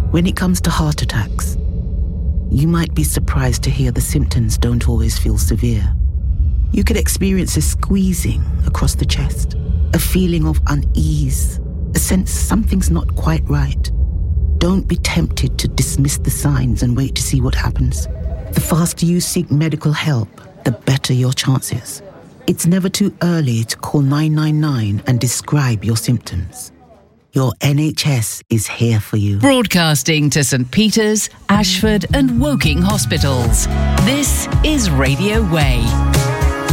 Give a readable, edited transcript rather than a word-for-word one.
When it comes to heart attacks, you might be surprised to hear the symptoms don't always feel severe. You could experience a squeezing across the chest, a feeling of unease, a sense something's not quite right. Don't be tempted to dismiss the signs and wait to see what happens. The faster you seek medical help, the better your chances. It's never too early to call 999 and describe your symptoms. Your NHS is here for you. Broadcasting to St Peter's, Ashford and Woking hospitals. This is Radio Way.